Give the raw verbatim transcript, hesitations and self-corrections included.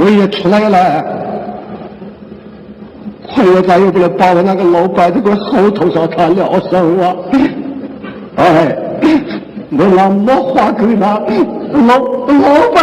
我也出来了，我也再也不能把我那个老板这个手头上他了生啊！哎，我那没话给他老老板。